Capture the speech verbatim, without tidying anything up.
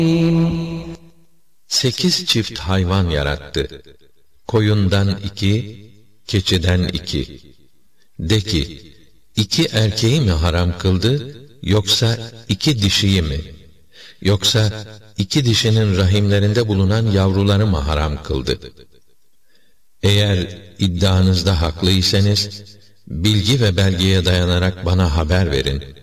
Sekiz çift hayvan yarattı. Koyundan iki, keçiden iki. De ki, iki erkeği mi haram kıldı, yoksa iki dişiyi mi? Yoksa iki dişinin rahimlerinde bulunan yavruları mı haram kıldı? Eğer iddianızda haklıysanız, bilgi ve belgeye dayanarak bana haber verin.